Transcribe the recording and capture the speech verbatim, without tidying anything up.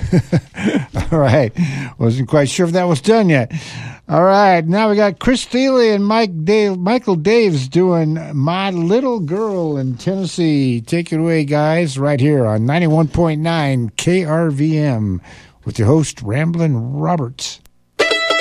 All right. Wasn't quite sure if that was done yet. All right. Now we got Chris Thiele and Mike Dave, Michael Daves doing My Little Girl in Tennessee. Take it away, guys, right here on ninety-one point nine K R V M with your host, Ramblin' Roberts.